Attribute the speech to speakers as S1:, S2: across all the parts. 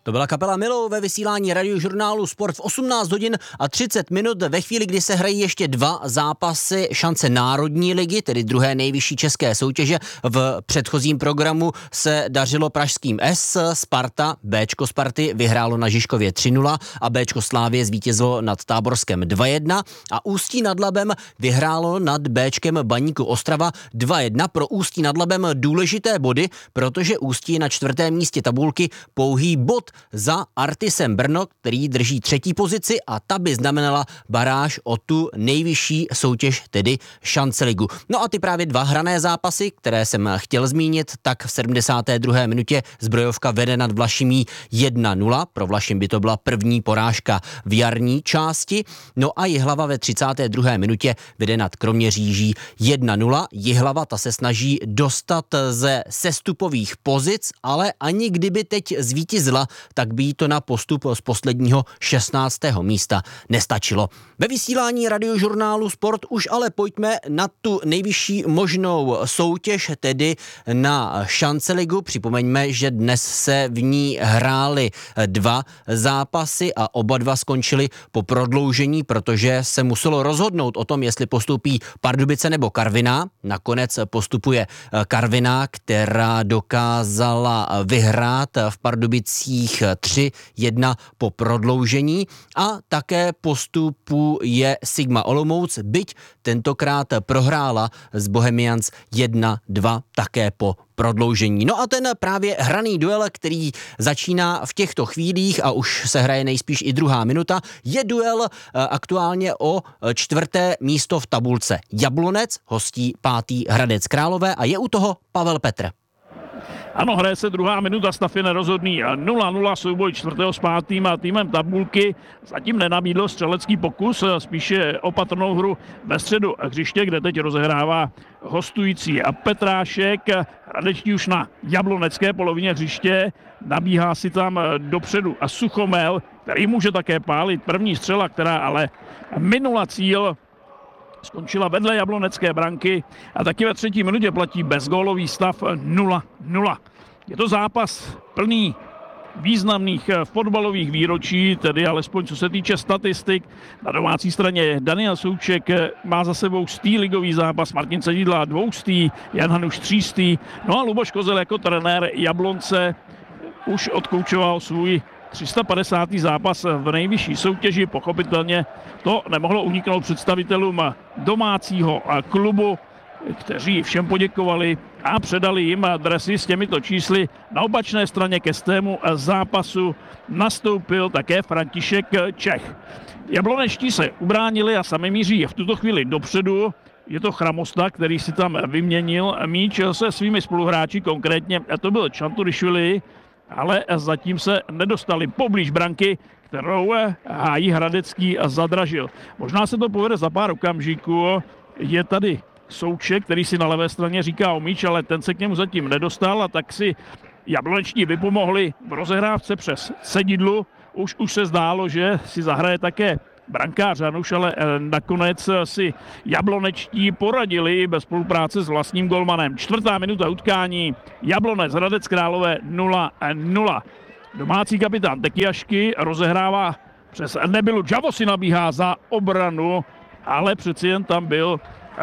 S1: To byla kapela Milou ve vysílání radiožurnálu Sport v 18 hodin a 30 minut ve chvíli, kdy se hrají ještě 2 zápasy šance Národní ligy, tedy druhé nejvyšší české soutěže. V předchozím programu se dařilo pražským S. Sparta, Bčko Sparty vyhrálo na Žižkově 3-0 a Bčko Slávie zvítězilo nad Táborskem 2-1 a Ústí nad Labem vyhrálo nad Bčkem Baníku Ostrava 2-1. Pro Ústí nad Labem důležité body, protože Ústí je na 4. místě tabulky, pouhý bod za Artisem Brno, který drží 3. pozici a ta by znamenala baráž o tu nejvyšší soutěž, tedy Šanceligu. No a ty právě 2 hrané zápasy, které jsem chtěl zmínit, tak v 72. minutě Zbrojovka vede nad Vlašimí 1-0. Pro Vlašim by to byla první porážka v jarní části. No a Jihlava ve 32. minutě vede nad Kroměříží 1-0. Jihlava ta se snaží dostat ze sestupových pozic, ale ani kdyby teď zvítězila, tak by jí to na postup z posledního 16. místa nestačilo. Ve vysílání radiožurnálu Sport už ale pojďme na tu nejvyšší možnou soutěž, tedy na Šanceligu. Připomeňme, že dnes se v ní hrály 2 zápasy a oba 2 skončily po prodloužení, protože se muselo rozhodnout o tom, jestli postoupí Pardubice nebo Karviná. Nakonec postupuje Karviná, která dokázala vyhrát v Pardubicích 3-1 po prodloužení a také postupuje Sigma Olomouc, byť tentokrát prohrála z Bohemians 1-2 také po prodloužení. No a ten právě hraný duel, který začíná v těchto chvílích a už se hraje nejspíš i 2. minuta, je duel aktuálně o 4. místo v tabulce. Jablonec hostí 5. Hradec Králové a je u toho Pavel Petr.
S2: Ano, hraje se 2. minuta, stav je nerozhodný. 0-0 souboj 4. s 5. týmem tabulky. Zatím nenabídl střelecký pokus, spíše opatrnou hru ve středu hřiště, kde teď rozehrává hostující Petrášek. Hradečtí už na jablonecké polovině hřiště. Nabíhá si tam dopředu a Suchomel, který může také pálit. První střela, která ale minula cíl, skončila vedle jablonecké branky a taky ve 3. minutě platí bezgólový stav 0-0. Je to zápas plný významných fotbalových výročí, tedy alespoň co se týče statistik. Na domácí straně Daniel Souček má za sebou 100. ligový zápas, Martin Cedidla 200, Jan Hanuš 300, no a Luboš Kozel jako trenér Jablonce už odkoučoval svůj 350. zápas v nejvyšší soutěži. Pochopitelně to nemohlo uniknout představitelům domácího klubu, kteří všem poděkovali a předali jim dresy s těmito čísly. Na opačné straně ke stému zápasu nastoupil také František Čech. Jablonečtí se ubránili a sami míří v tuto chvíli dopředu. Je to Chramosta, který si tam vyměnil míč se svými spoluhráči, konkrétně to byl Čanturišvili, ale zatím se nedostali poblíž branky, kterou hájí Hradecký zadražil. Možná se to povede za pár okamžiků. Je tady Souček, který si na levé straně říká o míč, ale ten se k němu zatím nedostal a tak si jablonečtí vypomohli v rozehrávce přes Cedidlu. Už se zdálo, že si zahraje také brankář Hanuš, ale nakonec si jablonečtí poradili bez spolupráce s vlastním golmanem. 4. minuta utkání, Jablonec Hradec Králové 0-0. Domácí kapitán Tekiašky rozehrává přes Nebilu. Javo si nabíhá za obranu, ale přeci jen tam byl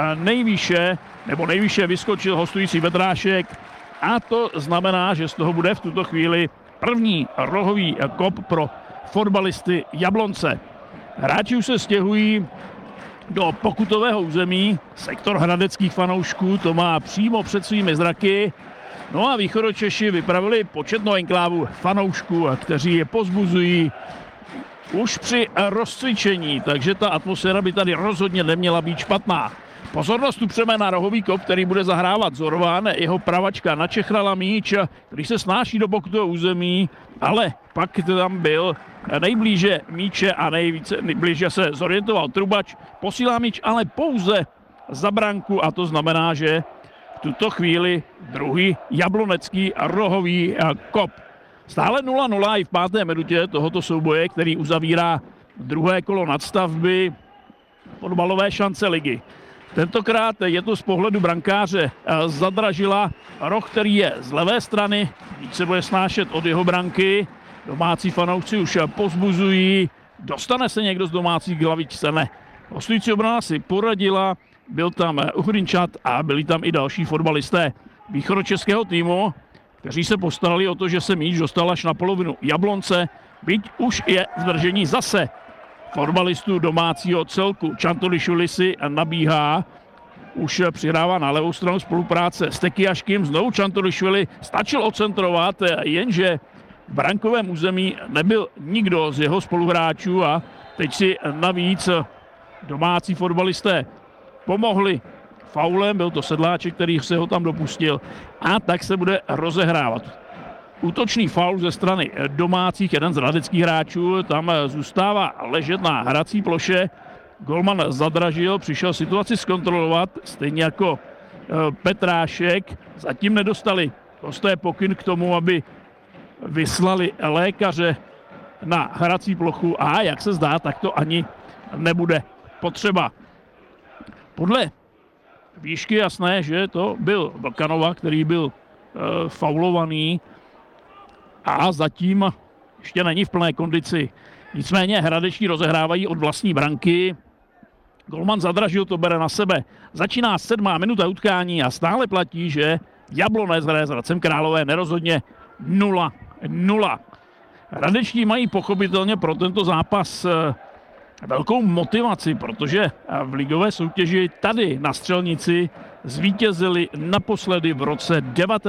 S2: nejvýše vyskočil hostující Petrášek a to znamená, že z toho bude v tuto chvíli první rohový kop pro fotbalisty Jablonce. Hráči už se stěhují do pokutového území, sektor hradeckých fanoušků to má přímo před svými zraky. No a východočeši vypravili početnou enklávu fanoušků, kteří je pozbuzují už při rozcvičení, takže ta atmosféra by tady rozhodně neměla být špatná. Pozornost upřeme na rohový kop, který bude zahrávat Zorván. Jeho pravačka načechrala míč, který se snáší do pokutového území, ale pak tam byl nejblíže míče a nejblíže se zorientoval Trubač. Posílá míč ale pouze za branku a to znamená, že v tuto chvíli druhý jablonecký rohový kop. Stále 0-0 i v 5. minutě tohoto souboje, který uzavírá druhé kolo nadstavby fotbalové šance ligy. Tentokrát je to z pohledu brankáře Zadražila roh, který je z levé strany, víc se bude snášet od jeho branky. domácí fanoušci už pozbuzují. Dostane se někdo z domácích hlavičce? Ne. Hostující obrana si poradila, byl tam Uhrinčat a byli tam i další fotbalisté východočeského týmu, kteří se postarali o to, že se míč dostal až na polovinu Jablonce, byť už je v držení zase fotbalistů domácího celku. Čantolišvili si nabíhá, už přihrává na levou stranu spolupráce s Tekiaškým, znovu Čantolišvili stačil ocentrovat, jenže v brankovém území nebyl nikdo z jeho spoluhráčů a teď si navíc domácí fotbalisté pomohli faulem, byl to Sedláček, který se ho tam dopustil a tak se bude rozehrávat. Útočný faul ze strany domácích, jeden z hradeckých hráčů, tam zůstává ležet na hrací ploše. Golman zadražil, přišel situaci zkontrolovat, stejně jako Petrášek. Zatím nedostali hosté pokyn k tomu, aby vyslali lékaře na hrací plochu a jak se zdá, tak to ani nebude potřeba. Podle výšky jasné, že to byl Vlkanova, který byl faulovaný a zatím ještě není v plné kondici. Nicméně hradeční rozehrávají od vlastní branky. Golman zadražil, to bere na sebe. Začíná 7. minuta utkání a stále platí, že Jablonec hraje s Hradcem Králové nerozhodně 0-0. Hradeční mají pochopitelně pro tento zápas velkou motivaci, protože v ligové soutěži tady na Střelnici zvítězili naposledy v roce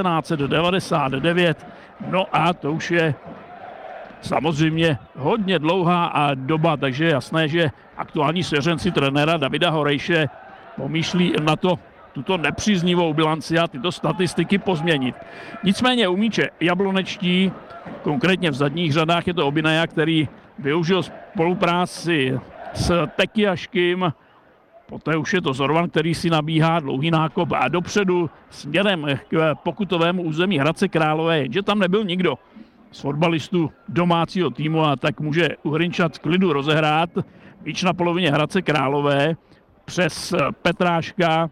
S2: 1999. No a to už je samozřejmě hodně dlouhá doba, takže je jasné, že aktuální svěřenci trenéra Davida Horejše pomýšlí na to tuto nepříznivou bilanci a tyto statistiky pozměnit. Nicméně u míče jablonečtí, konkrétně v zadních řadách je to Obinaja, který využil spolupráci s Tekiaškým, poté už je to Zorvan, který si nabíhá dlouhý nákop a dopředu směrem k pokutovému území Hradce Králové, jenže tam nebyl nikdo z fotbalistů domácího týmu a tak může Uhrinčat v klidu rozehrát míč na polovině Hradce Králové přes Petráška.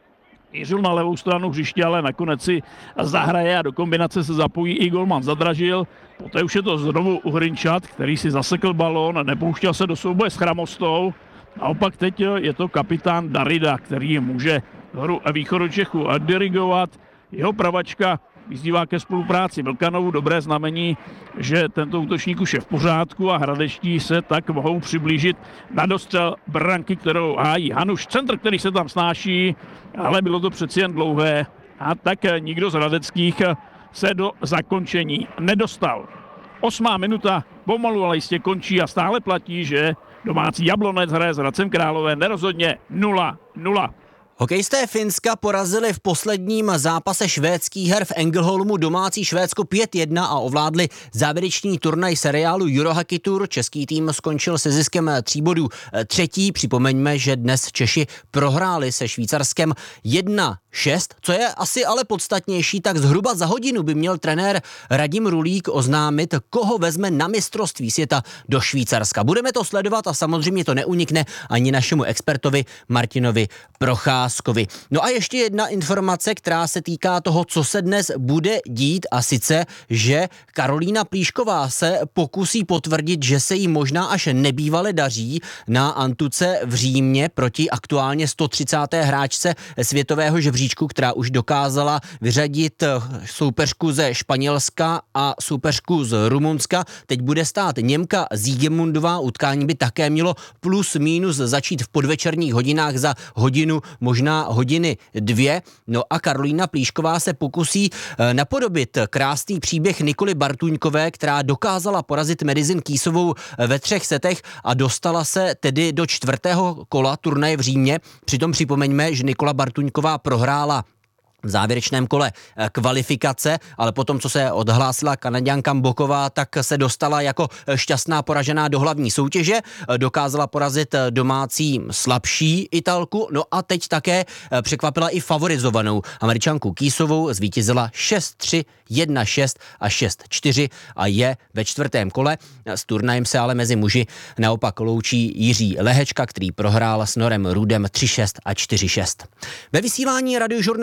S2: Mířil na levou stranu hřiště, ale nakonec si zahraje a do kombinace se zapojí i golman Zadražil. Poté už je to znovu Uhrinčat, který si zasekl balón a nepouštěl se do souboje s Chramostou. Naopak teď je to kapitán Darida, který může hru východočechu dirigovat. Jeho pravačka vyzývá ke spolupráci Vlkanovu, dobré znamení, že tento útočník už je v pořádku a hradeští se tak mohou přiblížit na dostřel branky, kterou hájí Hanuš. Centr, který se tam snáší, ale bylo to přeci jen dlouhé a tak nikdo z hradeckých se do zakončení nedostal. 8. minuta pomalu, ale jistě končí a stále platí, že domácí Jablonec hraje s Hradcem Králové nerozhodně 0-0.
S1: Hokejisté Finska porazili v posledním zápase švédských her v Ängelholmu domácí Švédsko 5-1 a ovládli závěrečný turnaj seriálu Eurohockey Tour. Český tým skončil se ziskem 3 bodů třetí. Připomeňme, že dnes Češi prohráli se Švýcarskem 1-6. Co je asi ale podstatnější, tak zhruba za hodinu by měl trenér Radim Rulík oznámit, koho vezme na mistrovství světa do Švýcarska. Budeme to sledovat a samozřejmě to neunikne ani našemu expertovi Martinovi Procházkovi. No a ještě jedna informace, která se týká toho, co se dnes bude dít, a sice, že Karolína Plíšková se pokusí potvrdit, že se jí možná až nebývale daří na antuce v Římě proti aktuálně 130. hráčce světového žebříčku, která už dokázala vyřadit soupeřku ze Španělska a soupeřku z Rumunska. Teď bude stát Němka Siegemundová, utkání by také mělo plus minus začít v podvečerních hodinách za hodinu, možná hodiny 2. No a Karolína Plíšková se pokusí napodobit krásný příběh Nikoly Bartuňkové, která dokázala porazit Madison Keysovou ve 3 setech a dostala se tedy do 4. kola turnaje v Římě. Přitom připomeňme, že Nikola Bartuňková prohrála v závěrečném kole kvalifikace, ale potom, co se odhlásila Kanaďanka Boková, tak se dostala jako šťastná poražená do hlavní soutěže, dokázala porazit domácí slabší Italku, no a teď také překvapila i favorizovanou Američanku Keysovou, zvítězila 6-3, 1-6 a 6-4 a je ve 4. kole. S turnajem se ale mezi muži naopak loučí Jiří Lehečka, který prohrál s Norem Rudem 3-6 a 4-6. Ve vysílání radiožurnálu Sport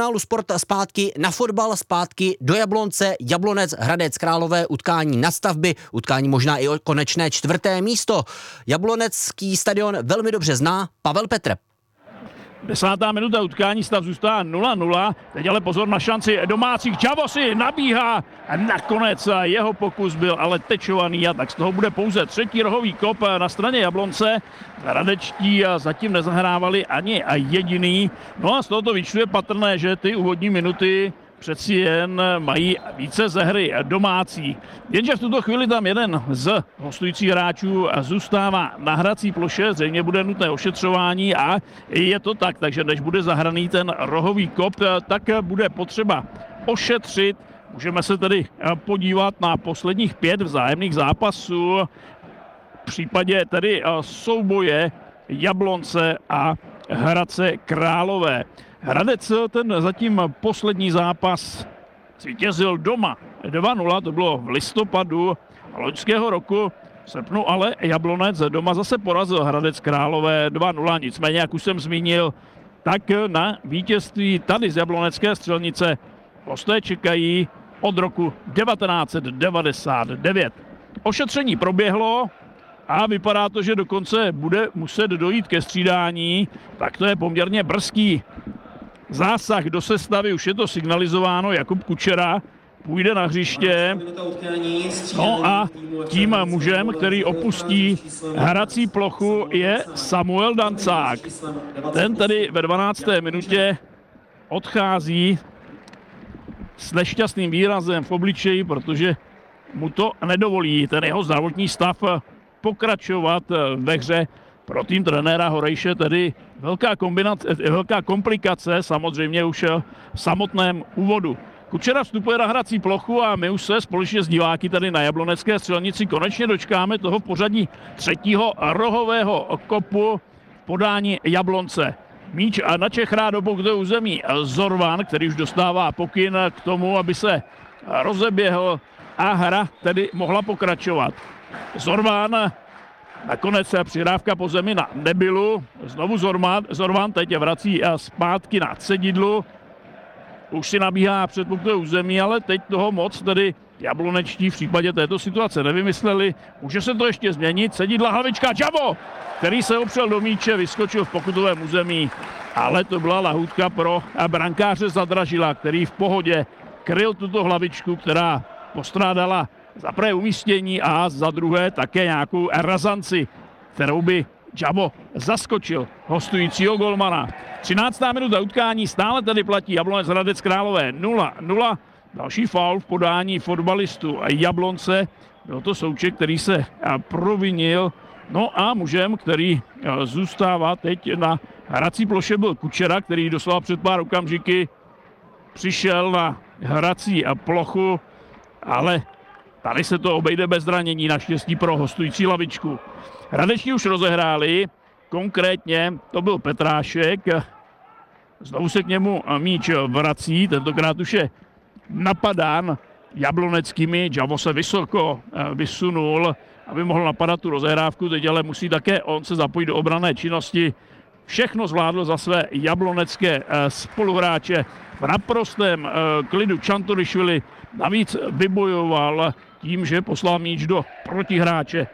S1: zpátky na fotbal, zpátky do Jablonce. Jablonec, Hradec Králové, utkání nadstavby, utkání možná i o konečné 4. místo. Jablonecký stadion velmi dobře zná Pavel Petr.
S2: 10. minuta utkání, stav zůstává 0-0. Teď ale pozor na šanci domácích. Javo si nabíhá a nakonec jeho pokus byl ale tečovaný a tak z toho bude pouze 3. rohový kop na straně Jablonce. Hradečtí zatím nezahrávali ani jediný. No a z tohoto výčtu je patrné, že ty úvodní minuty přeci jen mají více ze hry domácí. Jenže v tuto chvíli tam jeden z hostujících hráčů zůstává na hrací ploše, zřejmě bude nutné ošetřování a je to tak, takže než bude zahraný ten rohový kop, tak bude potřeba ošetřit. Můžeme se tedy podívat na posledních 5 vzájemných zápasů, v případě tedy souboje Jablonce a Hradce Králové. Hradec ten zatím poslední zápas zvítězil doma 2-0, to bylo v listopadu loňského roku. V srpnu ale Jablonec doma zase porazil Hradec Králové 2-0, nicméně, jak už jsem zmínil, tak na vítězství tady z Jablonecké Střelnice hosté čekají od roku 1999. Ošetření proběhlo a vypadá to, že dokonce bude muset dojít ke střídání, tak to je poměrně brzký zásah do sestavy, už je to signalizováno, Jakub Kučera půjde na hřiště. No a tím mužem, který opustí hrací plochu, je Samuel Dancák. Ten tedy ve 12. minutě odchází s nešťastným výrazem v obličeji, protože mu to nedovolí ten jeho zdravotní stav pokračovat ve hře. Pro tým trenéra Horejše tedy velká komplikace, samozřejmě už v samotném úvodu. Kučera vstupuje na hrací plochu a my už se společně s diváky tady na Jablonecké Střelnici konečně dočkáme toho v pořadí 3. rohového kopu podání Jablonce. Míč na Čech hrá do boku území Zorvan, který už dostává pokyn k tomu, aby se rozeběhl a hra tedy mohla pokračovat. Zorvan, nakonec přihrávka po zemi na Nebylu, znovu Zorvan teď vrací zpátky na Cedidlu, už si nabíhá před pokutové území, ale teď toho moc tedy jablonečtí v případě této situace nevymysleli. Může se to ještě změnit, Cedidla, hlavička, Javo, který se opřel do míče, vyskočil v pokutovém území, ale to byla lahůdka pro brankáře Zadražila, který v pohodě kryl tuto hlavičku, která postrádala za prvé umístění a za druhé také nějakou razanci, kterou by Javo zaskočil hostujícího golmana. 13. minuta utkání, stále tady platí Jablonec Hradec Králové 0-0. Další faul v podání fotbalistu Jablonce. Byl to Souček, který se provinil. No a mužem, který zůstává teď na hrací ploše, byl Kučera, který doslova před pár okamžiky přišel na hrací plochu, ale tady se to obejde bez zranění, naštěstí pro hostující lavičku. Hradečtí už rozehráli, konkrétně to byl Petrášek. Znovu se k němu míč vrací, tentokrát už je napadán jabloneckými. Javo se vysoko vysunul, aby mohl napadat tu rozehrávku, teď ale musí také on se zapojit do obranné činnosti. Všechno zvládlo za své jablonecké spoluhráče. V naprostém klidu Čantorišvili navíc vybojoval tím, že poslal míč do protihráče